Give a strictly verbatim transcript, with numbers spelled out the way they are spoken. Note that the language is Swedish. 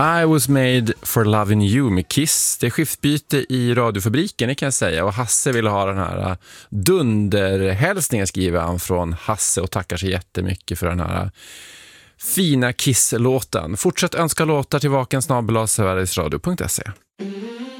I was made for loving you med Kiss. Det är skiftbyte i radiofabriken, det kan jag säga. Och Hasse vill ha den här dunderhälsningen, skriver han från Hasse, och tackar så jättemycket för den här fina Kiss-låten. Fortsätt önska låtar till vaken snabel-a sverigesradio punkt se.